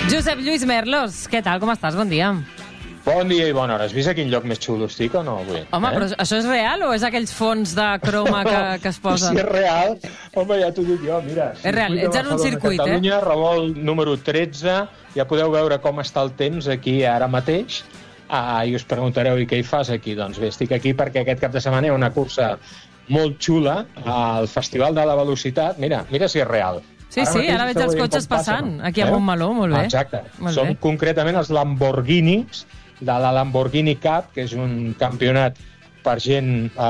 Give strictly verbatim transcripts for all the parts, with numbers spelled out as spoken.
Josep Lluís Merlos, què tal, com estàs? Bon dia. Bon dia i bona hora. Has vist a quin lloc més xulo estic o no avui? Home, eh? Però això és real o és aquells fons de croma que, que es posen? Si és real, home, ja t'ho dic jo, mira. És real, ets en un circuit, eh? Catalunya, revolt número tretze, ja podeu veure com està el temps aquí ara mateix. Ah, i us preguntareu, i què hi fas aquí? Doncs bé, estic aquí perquè aquest cap de setmana hi ha una cursa molt xula al Festival de la Velocitat. Mira, mira si és real. Sí, ara sí, ara veig els cotxes passant, aquí a Montmeló, molt bé. Exacte. Molt Són bé. concretament els Lamborghinis de la Lamborghini Cup, que és un campionat per gent eh,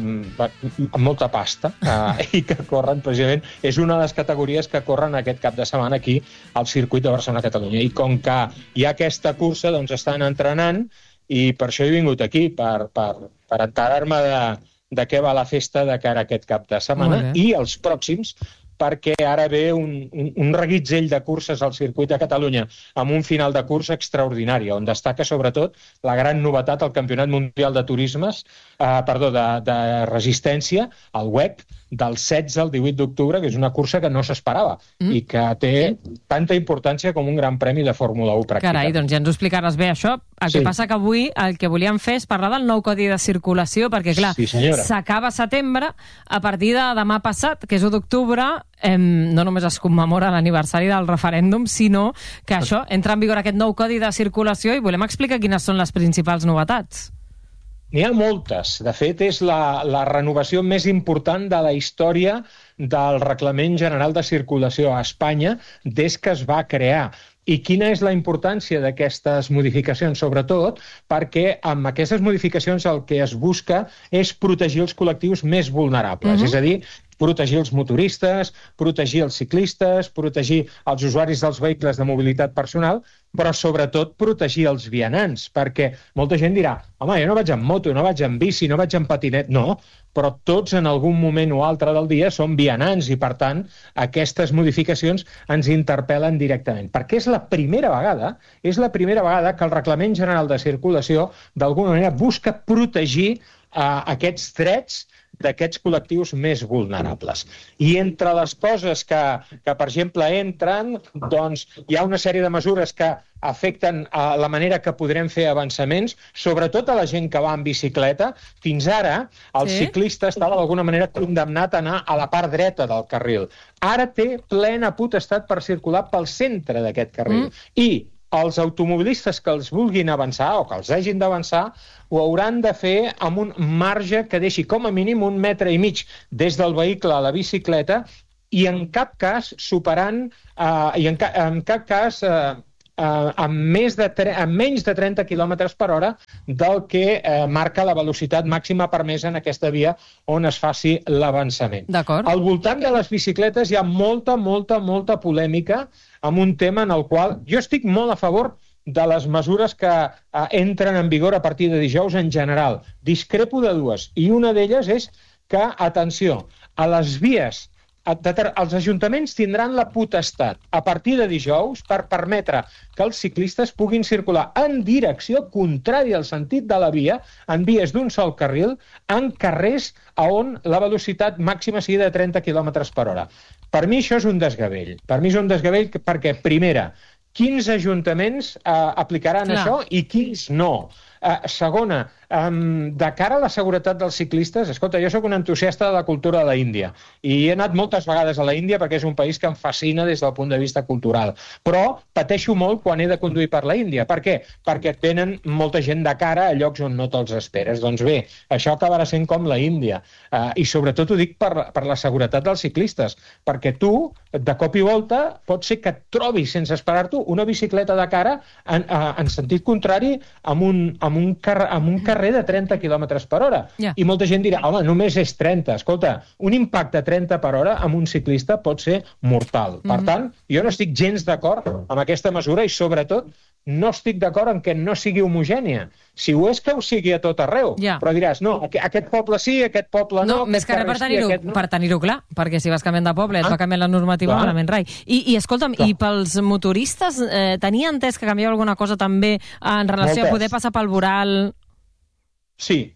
amb molta pasta eh, i que corren precisament, és una de les categories que corren aquest cap de setmana aquí al circuit de Barcelona-Catalunya. I com que hi ha aquesta cursa, doncs estan entrenant i per això he vingut aquí, per, per, per enterar-me de, de què va la festa de cara a aquest cap de setmana i els pròxims, perquè ara ve un, un, un reguitzell de curses al circuit de Catalunya amb un final de cursa extraordinari, on destaca sobretot la gran novetat al Campionat Mundial de Turismes, eh, perdó, de, de resistència, al W E C, del setze al divuit d'octubre, que és una cursa que no s'esperava mm. i que té tanta importància com un gran premi de Fórmula u pràcticament. Carai, doncs ja ens ho explicaràs bé, això. El sí. que passa que avui el que volíem fer és parlar del nou codi de circulació, perquè, clar, sí, s'acaba setembre, a partir de demà passat, que és u d'octubre, eh, no només es commemora l'aniversari del referèndum, sinó que això entra en vigor aquest nou codi de circulació i volem explicar quines són les principals novetats. N'hi ha moltes. De fet, és la, la renovació més important de la història del Reglament General de Circulació a Espanya des que es va crear. I quina és la importància d'aquestes modificacions? Sobretot perquè amb aquestes modificacions el que es busca és protegir els col·lectius més vulnerables. Uh-huh. És a dir, protegir els motoristes, protegir els ciclistes, protegir els usuaris dels vehicles de mobilitat personal, però sobretot protegir els vianants, perquè molta gent dirà, home, jo no vaig en moto, no vaig en bici, no vaig en patinet. No, però tots en algun moment o altre del dia som vianants i, per tant, aquestes modificacions ens interpel·len directament. Perquè és la primera vegada, és la primera vegada que el Reglament General de Circulació d'alguna manera busca protegir uh, aquests drets d'aquests col·lectius més vulnerables. I entre les coses que, que per exemple, entren, doncs hi ha una sèrie de mesures que afecten a la manera que podrem fer avançaments, sobretot a la gent que va en bicicleta. Fins ara, el sí? ciclista estava d'alguna manera condemnat a anar a la part dreta del carril. Ara té plena potestat per circular pel centre d'aquest carril. Mm. I els automobilistes que els vulguin avançar o que els hagin d'avançar ho hauran de fer amb un marge que deixi com a mínim un metre i mig des del vehicle a la bicicleta i en cap cas superant, eh, i en, ca en cap cas eh, eh, amb, més de amb menys de trenta quilòmetres per hora del que eh, marca la velocitat màxima permesa en aquesta via on es faci l'avançament. Al voltant de les bicicletes hi ha molta, molta, molta polèmica amb un tema en el qual jo estic molt a favor de les mesures que eh, entren en vigor a partir de dijous en general. Discrepo de dues, i una d'elles és que, atenció, a les vies, a, els ajuntaments tindran la potestat a partir de dijous per permetre que els ciclistes puguin circular en direcció contrària al sentit de la via, en vies d'un sol carril, en carrers on la velocitat màxima sigui de trenta quilòmetres per hora. Per mi això és un desgavell. Per mi és un desgavell perquè, primera, quins ajuntaments eh, aplicaran Clar. això i quins no? Eh, segona, um, de cara a la seguretat dels ciclistes, escolta, jo sóc un entusiasta de la cultura de l'Índia i he anat moltes vegades a la Índia perquè és un país que em fascina des del punt de vista cultural, però pateixo molt quan he de conduir per la Índia. Per què? Perquè et venen molta gent de cara a llocs on no te'ls esperes. Doncs bé, això acabarà sent com la Índia. Uh, I sobretot ho dic per, per la seguretat dels ciclistes, perquè tu, de cop i volta, pot ser que et trobis, sense esperar-t'ho, una bicicleta de cara en, uh, en sentit contrari amb un, amb un, car amb un carrer de trenta quilòmetres per hora. Yeah. I molta gent dirà, home, només és trenta. Escolta, un impacte a trenta per hora amb un ciclista pot ser mortal. Mm-hmm. Per tant, jo no estic gens d'acord amb aquesta mesura i, sobretot, no estic d'acord en que no sigui homogènia. Si ho és, que ho sigui a tot arreu. Yeah. Però diràs, no, aquest poble sí, aquest poble no... No, més que res per tenir-ho sí, no. per tenir-ho clar, perquè si vas canviant de poble, et ah, va canviant la normativa, malament rai. I, i escolta'm, clar. I pels motoristes, eh, tenia entès que canviava alguna cosa també en relació Moltes. a poder passar pel voral... Sí,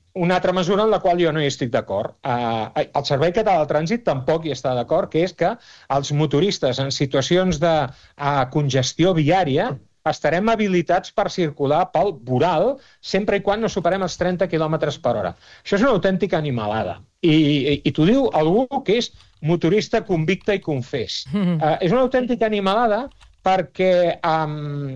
una altra mesura en la qual jo no hi estic d'acord. Uh, el Servei Català del Trànsit tampoc hi està d'acord, que és que els motoristes en situacions de uh, congestió viària estarem habilitats per circular pel voral sempre i quan no superem els trenta quilòmetres per hora. Això és una autèntica animalada. I, i, i t'ho diu algú que és motorista convicte i confés. Mm-hmm. Uh, és una autèntica animalada perquè um,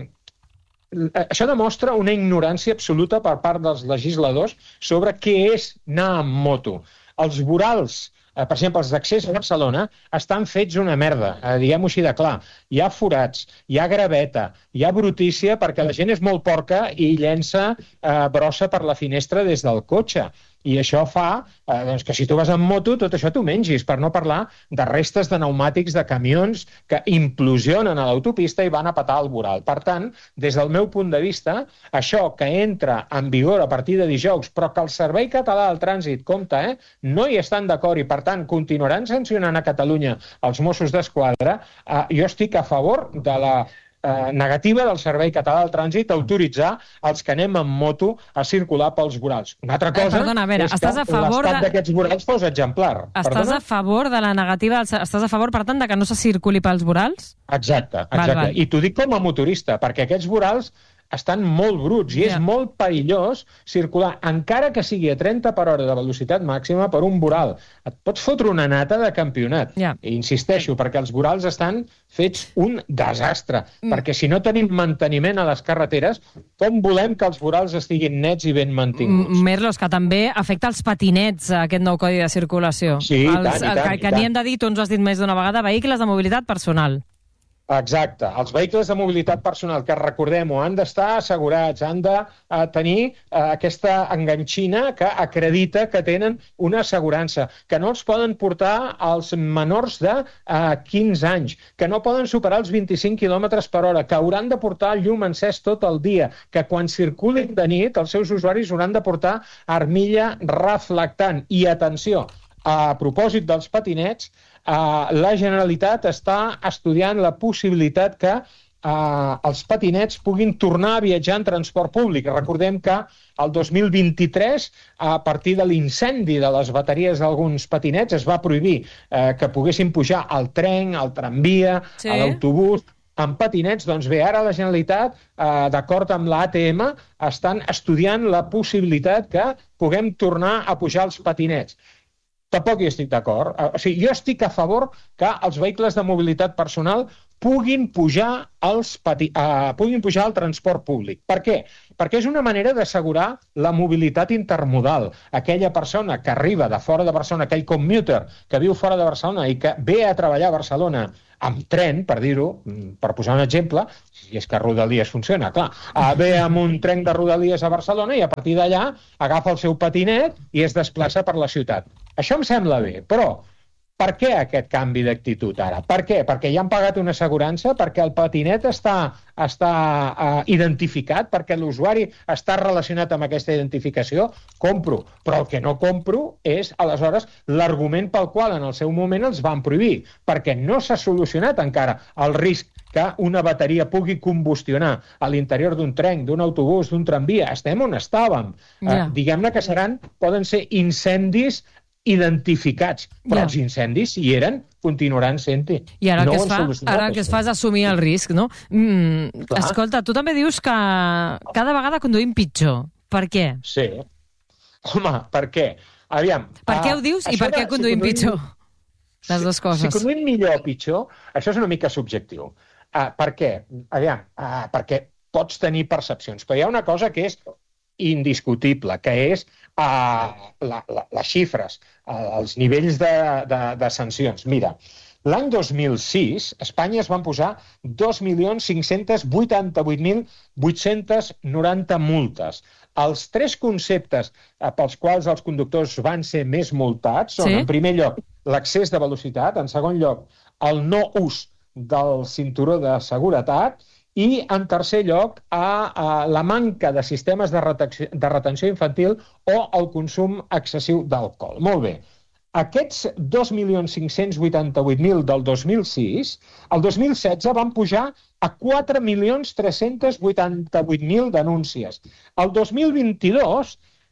això demostra una ignorància absoluta per part dels legisladors sobre què és anar amb moto. Els vorals, eh, per exemple, els d'accés a Barcelona, estan fets una merda, eh, diguem-ho així de clar. Hi ha forats, hi ha graveta, hi ha brutícia perquè la gent és molt porca i llença eh, brossa per la finestra des del cotxe. I això fa eh, doncs que si tu vas amb moto, tot això t'ho mengis, per no parlar de restes de pneumàtics de camions que implosionen a l'autopista i van a petar el voral. Per tant, des del meu punt de vista, això que entra en vigor a partir de dijous, però que el Servei Català del Trànsit compta, eh, no hi estan d'acord i, per tant, continuaran sancionant a Catalunya els Mossos d'Esquadra, eh, jo estic a favor de la Eh, negativa del Servei Català del Trànsit a autoritzar els que anem amb moto a circular pels vorals. Una altra cosa eh, perdona, a veure, és que l'estat de... d'aquests vorals fos exemplar. Estàs perdona? a favor de la negativa, estàs a favor, per tant, de que no se circuli pels vorals? Exacte, exacte. Val, val. I t'ho dic com a motorista, perquè aquests vorals estan molt bruts i és yeah. molt perillós circular, encara que sigui a trenta per hora de velocitat màxima per un voral. Et pots fotre una nata de campionat. Yeah. I insisteixo, perquè els vorals estan fets un desastre, mm. perquè si no tenim manteniment a les carreteres, com volem que els vorals estiguin nets i ben mantinguts? Merlos, que també afecta els patinets, aquest nou codi de circulació. Sí, els, i tant, i tant. Que, que n'hi hem de dir, tu ens ho has dit més d'una vegada, vehicles de mobilitat personal. Exacte. Els vehicles de mobilitat personal, que recordem-ho, han d'estar assegurats, han de uh, tenir uh, aquesta enganxina que acredita que tenen una assegurança, que no els poden portar als menors de uh, quinze anys, que no poden superar els vint-i-cinc quilòmetres per hora, que hauran de portar el llum encès tot el dia, que quan circulin de nit els seus usuaris hauran de portar armilla reflectant. I atenció, a propòsit dels patinets, Uh, la Generalitat està estudiant la possibilitat que uh, els patinets puguin tornar a viatjar en transport públic. Recordem que el dos mil vint-i-tres, a partir de l'incendi de les bateries d'alguns patinets, es va prohibir uh, que poguessin pujar al tren, al tramvia, sí. a l'autobús, amb patinets. Doncs bé, ara la Generalitat, uh, d'acord amb l'A T M, estan estudiant la possibilitat que puguem tornar a pujar els patinets. Tampoc hi estic d'acord. O sigui, jo estic a favor que els vehicles de mobilitat personal puguin pujar, els pati... uh, puguin pujar al transport públic. Per què? Perquè és una manera d'assegurar la mobilitat intermodal. Aquella persona que arriba de fora de Barcelona, aquell commuter que viu fora de Barcelona i que ve a treballar a Barcelona amb tren, per dir-ho, per posar un exemple, si és que Rodalies funciona, clar, ve amb un tren de Rodalies a Barcelona i a partir d'allà agafa el seu patinet i es desplaça per la ciutat. Això em sembla bé, però per què aquest canvi d'actitud ara? Per què? Perquè ja han pagat una assegurança, perquè el patinet està, està uh, identificat, perquè l'usuari està relacionat amb aquesta identificació, compro. Però el que no compro és, aleshores, l'argument pel qual en el seu moment els van prohibir, perquè no s'ha solucionat encara el risc que una bateria pugui combustionar a l'interior d'un tren, d'un autobús, d'un tramvia. Estem on estàvem. Yeah. Uh, diguem-ne que seran, poden ser incendis identificats, però yeah. els incendis, si hi eren, continuaran sent-hi. I ara, no el, que fa, ara el que es fa és assumir el risc, no? Mm, escolta, tu també dius que cada vegada conduïm pitjor. Per què? Sí. Home, per què? Aviam. Per què ho dius i per què conduïm si conduïm... pitjor? Les dues coses. Si conduïm millor o pitjor, això és una mica subjectiu. Uh, per què? Aviam, uh, perquè pots tenir percepcions, però hi ha una cosa que és indiscutible, que és uh, la, la, les xifres, uh, els nivells de, de, de sancions. Mira, l'any dos mil sis, a Espanya es van posar dos milions cinc-cents vuitanta-vuit mil vuit-cents noranta multes. Els tres conceptes uh, pels quals els conductors van ser més multats són, sí? En primer lloc, l'excés de velocitat, en segon lloc, el no ús del cinturó de seguretat, i, en tercer lloc, a, a la manca de sistemes de retenció, de retenció infantil o el consum excessiu d'alcohol. Molt bé. Aquests dos milions cinc-cents vuitanta-vuit mil del dos mil sis, el dos mil setze van pujar a quatre milions tres-cents vuitanta-vuit mil denúncies. El dos mil vint-i-dos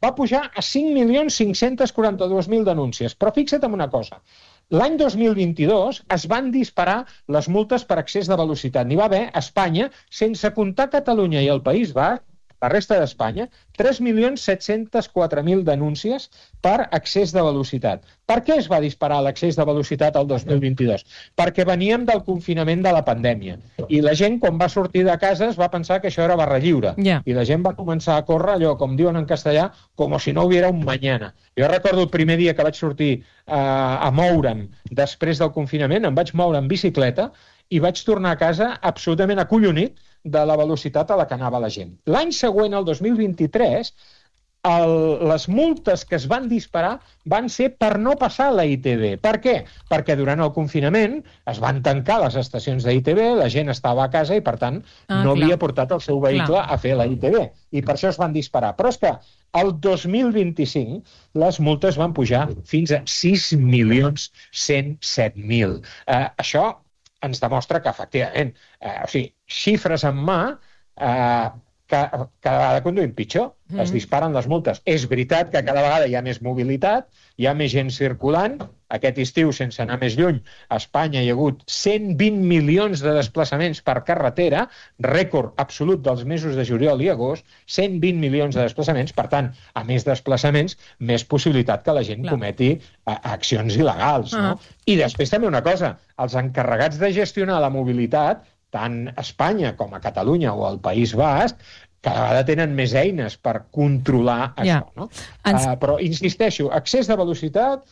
va pujar a cinc milions cinc-cents quaranta-dos mil denúncies. Però fixa't en una cosa. L'any dos mil vint-i-dos es van disparar les multes per excés de velocitat. N'hi va haver a Espanya, sense comptar Catalunya i el País Basc, la resta d'Espanya, tres milions set-cents quatre mil denúncies per excés de velocitat. Per què es va disparar l'excés de velocitat el dos mil vint-i-dos? Perquè veníem del confinament de la pandèmia. I la gent, quan va sortir de casa, es va pensar que això era barra lliure. Yeah. I la gent va començar a córrer, allò, com diuen en castellà, com si no hubiera un mañana. Jo recordo el primer dia que vaig sortir eh, a moure'm després del confinament, em vaig moure en bicicleta i vaig tornar a casa absolutament acollonit de la velocitat a la que anava la gent. L'any següent, el dos mil vint-i-tres, el, les multes que es van disparar van ser per no passar la I T B. Per què? Perquè durant el confinament es van tancar les estacions de I T B, la gent estava a casa i, per tant, ah, no clar. havia portat el seu vehicle clar. a fer la I T B. I per això es van disparar. Però és que el dos mil vint-i-cinc les multes van pujar fins a sis milions cent set mil. Eh, això ens demostra que, efectivament, eh, o sigui, xifres en mà, eh, que cada vegada conduïm pitjor, mm. es disparen les multes. És veritat que cada vegada hi ha més mobilitat, hi ha més gent circulant. Aquest estiu, sense anar més lluny, a Espanya hi ha hagut cent vint milions de desplaçaments per carretera, rècord absolut dels mesos de juliol i agost, cent vint milions de desplaçaments. Per tant, a més desplaçaments, més possibilitat que la gent Clar. cometi a, accions il·legals. Uh-huh. No? I després també una cosa, els encarregats de gestionar la mobilitat, tant a Espanya com a Catalunya o al País Basc, cada vegada tenen més eines per controlar yeah. això. No? Ens... Uh, però, insisteixo, excés de velocitat,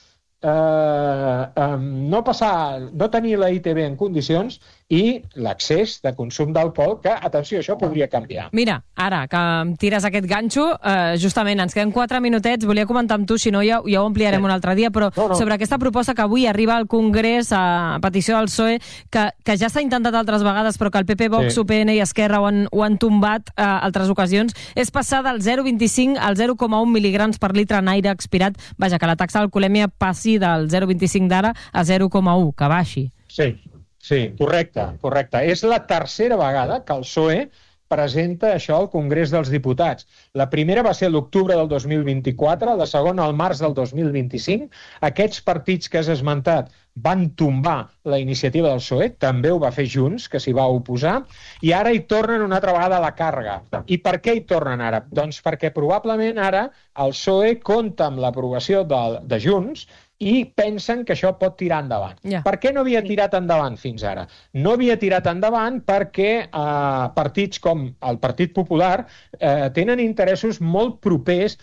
uh, um, no passar, no tenir la I T B en condicions i l'accés de consum d'alcohol, que, atenció, això podria canviar. Mira, ara que em tires aquest ganxo, eh, justament ens queden quatre minutets, volia comentar amb tu, si no ja, ja ho ampliarem sí. un altre dia, però no, no. sobre aquesta proposta que avui arriba al Congrés a petició del P S O E, que, que ja s'ha intentat altres vegades, però que el P P, Vox, sí. U P N i Esquerra ho han, ho han tombat a eh, altres ocasions, és passar del zero coma vint-i-cinc al zero coma un mil·ligrams per litre en aire expirat. Vaja, que la taxa d'alcoholèmia passi del zero coma vint-i-cinc d'ara a zero coma un, que baixi. Sí. Sí, correcte, correcte. És la tercera vegada que el P S O E presenta això al Congrés dels Diputats. La primera va ser l'octubre del dos mil vint-i-quatre, la segona al març del dos mil vint-i-cinc. Aquests partits que has esmentat van tombar la iniciativa del P S O E, també ho va fer Junts, que s'hi va oposar, i ara hi tornen una altra vegada a la càrrega. I per què hi tornen ara? Doncs perquè probablement ara el P S O E compta amb l'aprovació de, de Junts i pensen que això pot tirar endavant. Yeah. Per què no havia tirat endavant fins ara? No havia tirat endavant perquè eh, partits com el Partit Popular eh, tenen interessos molt propers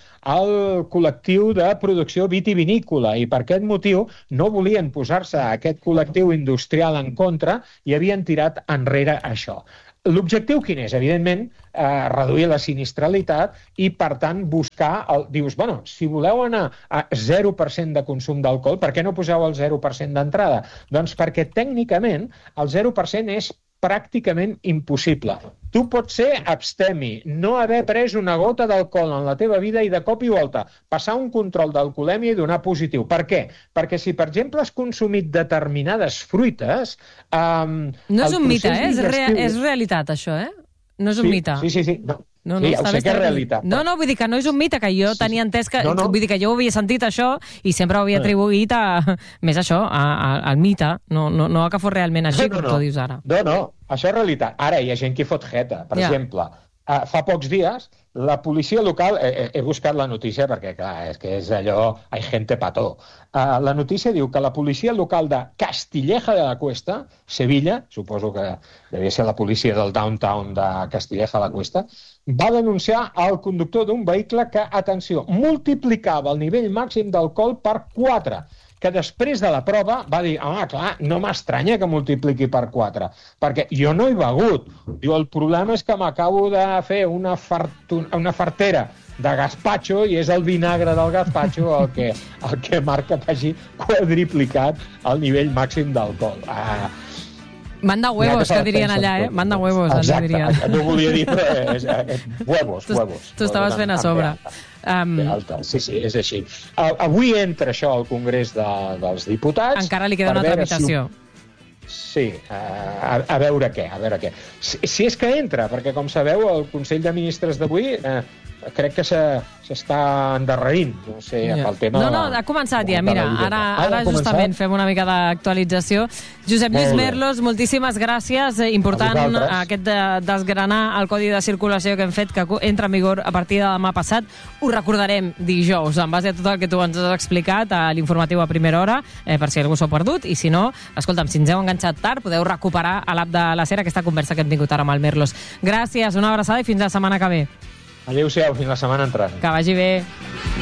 al col·lectiu de producció vitivinícola i per aquest motiu no volien posar-se a aquest col·lectiu industrial en contra i havien tirat enrere això. L'objectiu quin és? Evidentment, eh, reduir la sinistralitat i, per tant, buscar... El... Dius, bueno, si voleu anar a zero per cent de consum d'alcohol, per què no poseu el zero per cent d'entrada? Doncs perquè, tècnicament, el zero per cent és pràcticament impossible. Tu pots ser abstemi, no haver pres una gota d'alcohol en la teva vida i de cop i volta passar un control d'alcoholèmia i donar positiu. Per què? Perquè si, per exemple, has consumit determinades fruites... Um, no és un mite, eh? Digestiu... És, rea és realitat, això, eh? No és un sí, mite. Sí, sí, sí. No. No, no, sí, ja ho sé que és realitat. No, no, vull dir que no és un mite, que jo sí, tenia entès que... No, no. Vull dir que jo ho havia sentit, això, i sempre ho havia atribuït a... Més això, a, a, al mite. No, no, no a que fos realment així, no, no, com tu dius ara. No, no, això és realitat. Ara hi ha gent que fot jeta. Per ja. exemple, uh, fa pocs dies, la policia local... He, he buscat la notícia perquè, clar, és que és allò... Hay gente pató. Uh, la notícia diu que la policia local de Castilleja de la Cuesta, Sevilla, suposo que devia ser la policia del downtown de Castilleja de la Cuesta, va denunciar al conductor d'un vehicle que, atenció, multiplicava el nivell màxim d'alcohol per quatre, que després de la prova va dir, home, clar, no m'estranya que multipliqui per quatre, perquè jo no he begut. Diu, el problema és que m'acabo de fer una, fartu... una fartera de gazpacho i és el vinagre del gazpacho el que, el que marca que hagi quadriplicat el nivell màxim d'alcohol. Ah, Manda huevos, que dirien allà, eh? Manda huevos, allà dirien. Exacte, no volia dir, però és, és, huevos, huevos. Tu estaves fent a sobre. Um... Sí, sí, és així. Avui entra això al Congrés de, dels Diputats. Encara li queda una tramitació. Si... Sí, a, a veure què, a veure què. Si, si és que entra, perquè com sabeu, el Consell de Ministres d'avui eh, crec que s'està endarrerint, no sé, Ja. pel tema... No, de no, la- ha començat de ja, la mira, vivenda. ara, Ah, ja ara ha començat? justament fem una mica d'actualització. Josep Lluís Molt bé. Merlos, moltíssimes gràcies. Eh, Important A vosaltres. aquest de, desgranar el codi de circulació que hem fet, que co- entra en vigor a partir de demà passat. Ho recordarem dijous, en base a tot el que tu ens has explicat a l'informatiu a primera hora, eh, per si algú s'ho ha perdut, i si no, escolta'm, si ens heu enganxat tard, podeu recuperar a l'app de la SER aquesta conversa que hem tingut ara amb el Merlos. Gràcies, una abraçada i fins la setmana que ve. Adéu-siau, fins la setmana entrant. Que vagi bé.